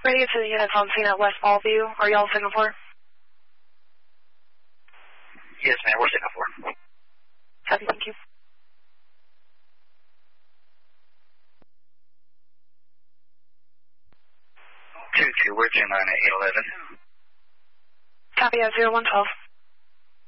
Radio to the units on scene at West Ballview. Are y'all signal for? Yes, ma'am, we're signal for. Copy, thank you. 2-2, we're 2-9 at 811. Copy at 0112.